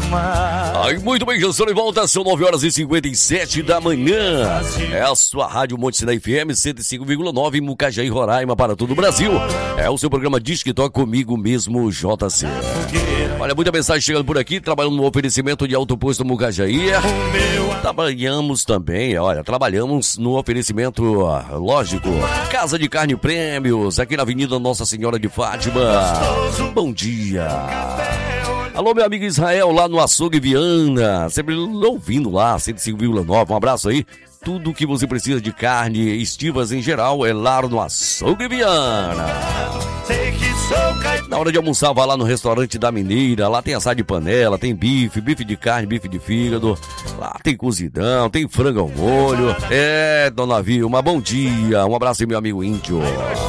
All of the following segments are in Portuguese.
Ai, muito bem, já estou de volta, são 9h57 da manhã. É a sua Rádio Monte Sinai FM 105,9 em Mucajaí, Roraima, para todo o Brasil. É o seu programa Diz que Toca comigo mesmo, JC. Olha, muita mensagem chegando por aqui, trabalhando no oferecimento de Autoposto Mucajaí. Trabalhamos também, trabalhamos no oferecimento, lógico, Casa de Carne Prêmios, aqui na Avenida Nossa Senhora de Fátima. Bom dia. Alô, meu amigo Israel, lá no Açougue Viana, sempre ouvindo lá, 105,9, um abraço aí. Tudo que você precisa de carne, estivas em geral, é lá no Açougue Viana. Na hora de almoçar, vai lá no restaurante da Mineira, lá tem assado de panela, tem bife de carne, bife de fígado, lá tem cozidão, tem frango ao molho. É, dona Vilma, bom dia, um abraço aí, meu amigo Índio.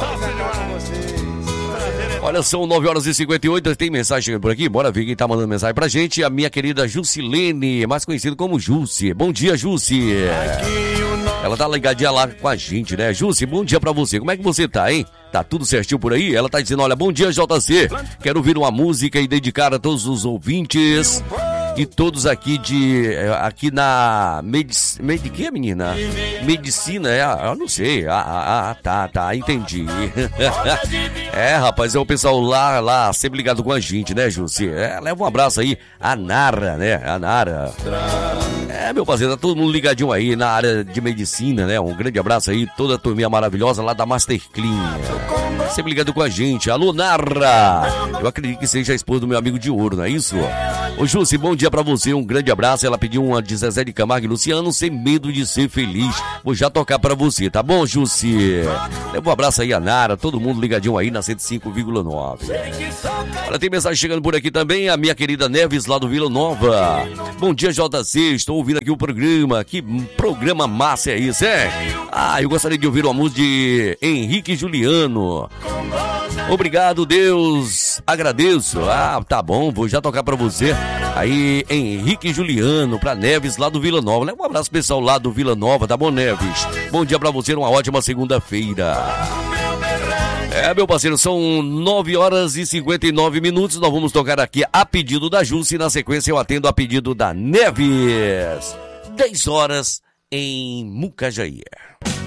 Olha, são 9h58, tem mensagem chegando por aqui, bora ver quem tá mandando mensagem pra gente, a minha querida Jusilene, mais conhecida como Jussi. Bom dia, Jussi. Ela tá ligadinha lá com a gente, né? Jussi, bom dia pra você, como é que você tá, hein? Tá tudo certinho por aí? Ela tá dizendo, olha, bom dia, JC, quero ouvir uma música e dedicar a todos os ouvintes e todos aqui aqui na que, menina? Medicina, eu não sei. Tá, entendi. É, rapaz, é o pessoal lá sempre ligado com a gente, né, Jussi? Leva um abraço aí, a Nara, né? A Nara. Meu parceiro, tá todo mundo ligadinho aí na área de medicina, né? Um grande abraço aí, toda a turminha maravilhosa lá da Master Clean. Sempre ligado com a gente. Alô, Nara! Eu acredito que seja a esposa do meu amigo de ouro, não é isso? Ô, Jussi, bom dia pra você, um grande abraço. Ela pediu uma de Zezé de Camargo e Luciano, Sem Medo de Ser Feliz. Vou já tocar pra você, tá bom, Jussi? Leva um abraço aí a Nara, todo mundo ligadinho aí na 105,9. Olha, tem mensagem chegando por aqui também, a minha querida Neves lá do Vila Nova. Bom dia, JC, estou ouvindo aqui o programa. Que programa massa é esse, eu gostaria de ouvir uma música de Henrique Juliano. Obrigado, Deus, agradeço. Tá bom, vou já tocar pra você. Aí, Henrique Juliano, pra Neves lá do Vila Nova. Leva um abraço pessoal lá do Vila Nova, tá bom, Neves? Bom dia pra você, uma ótima segunda-feira. Meu parceiro, são 9h59. Nós vamos tocar aqui a pedido da Jussi. Na sequência eu atendo a pedido da Neves. 10 horas em Mucajaí.